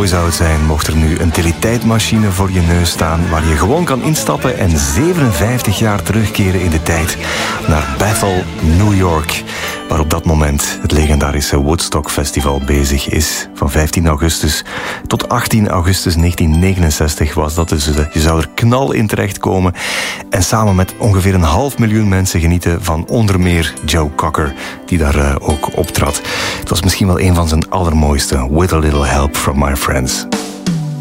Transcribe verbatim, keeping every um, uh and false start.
zou het zijn mocht er nu een teletijdmachine voor je neus staan waar je gewoon kan instappen en zevenenvijftig jaar terugkeren in de tijd naar Bethel, New York, waar op dat moment het legendarische Woodstock Festival bezig is. Van vijftien augustus tot achttien augustus negentien negenenzestig was dat dus. Je zou er knal in terechtkomen en samen met ongeveer een half miljoen mensen genieten van onder meer Joe Cocker, die daar uh, ook optrad. Het was misschien wel een van zijn allermooiste, With a Little Help from My Friends.